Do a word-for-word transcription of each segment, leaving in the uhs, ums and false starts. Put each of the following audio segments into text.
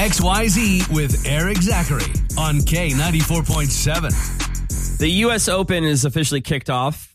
X Y Z with Eric Zachary on K ninety-four point seven. The U S Open is officially kicked off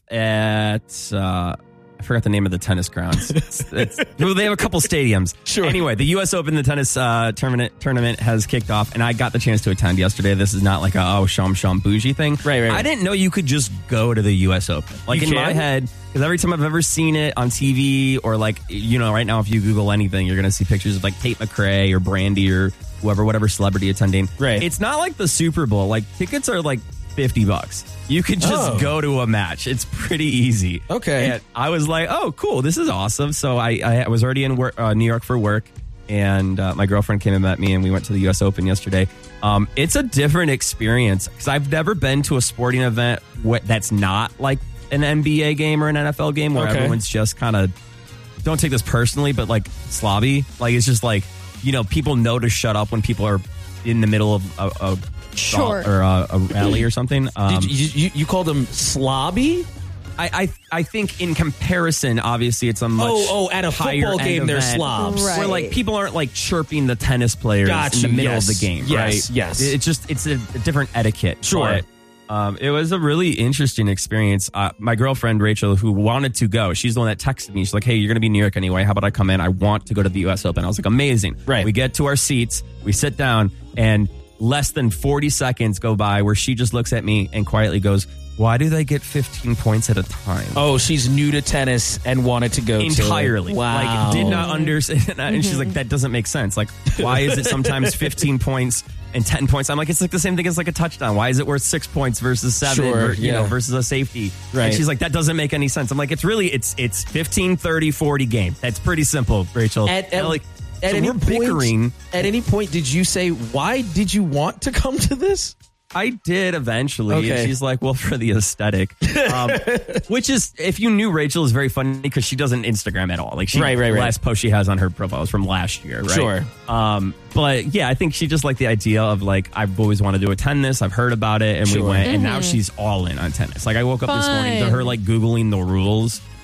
at, uh, I forgot the name of the tennis grounds. It's, it's, well, they have a couple stadiums. Sure. Anyway, the U S Open, the tennis uh, tournament tournament has kicked off, and I got the chance to attend yesterday. This is not like a, oh, sham sham bougie thing. Right, right, right. I didn't know you could just go to the U S Open. Like You in can? my head, because every time I've ever seen it on T V or like, you know, right now if you Google anything, you're going to see pictures of like Tate McRae or Brandy or whoever, whatever celebrity attending. Right. It's not like the Super Bowl. Like tickets are like fifty bucks. You could just Oh. go to a match. It's pretty easy. Okay. And I was like, oh, cool. This is awesome. So I, I was already in work, uh, New York for work, and uh, my girlfriend came and met me, and we went to the U S Open yesterday. Um, it's a different experience because I've never been to a sporting event wh- that's not like an N B A game or an N F L game where Okay. everyone's just kind of, don't take this personally, but like slobby. Like it's just like, you know, people know to shut up when people are in the middle of a, a Sure. or a, a rally or something. Um, Did you, you, you called them slobby? I, I I think in comparison, obviously, it's a much Oh, oh, at a higher football end game, they're event slobs. Right. Where like people aren't like chirping the tennis players Got in the you, middle yes. of the game, Yes, right? yes. It's just it's a, a different etiquette. Sure. But, um, it was a really interesting experience. Uh, my girlfriend Rachel, who wanted to go, she's the one that texted me. She's like, "Hey, you're going to be in New York anyway. How about I come in? I want to go to the U S Open." I was like, "Amazing!" Right. We get to our seats, we sit down, and less than forty seconds go by where she just looks at me and quietly goes, "Why do they get fifteen points at a time?" Oh, she's new to tennis and wanted to go Entirely. to Wow. Like, did not understand. And she's like, that doesn't make sense. Like, why is it sometimes fifteen points and ten points? I'm like, it's like the same thing as like a touchdown. Why is it worth six points versus seven, Sure, or, you yeah. know, versus a safety? Right. And she's like, that doesn't make any sense. I'm like, it's really, it's it's fifteen, thirty, forty game. That's pretty simple, Rachel. At, at, And like, at so any we're bickering. Point, at any point, did you say, why did you want to come to this? I did eventually. Okay. And she's like, well, for the aesthetic. Um, which is, if you knew Rachel, is very funny because she doesn't Instagram at all. Like, she, Right, right, the right. last post she has on her profile is from last year, right? Sure. Um, but yeah, I think she just liked the idea of like, I've always wanted to attend this. I've heard about it, and Sure. we went, and now she's all in on tennis. Like, I woke up this morning to her like Googling the rules